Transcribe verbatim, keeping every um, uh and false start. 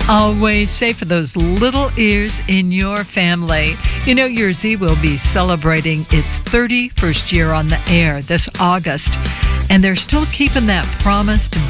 Always say for those little ears in your family. You know, Your Z will be celebrating its thirty-first year on the air this August, and they're still keeping that promise to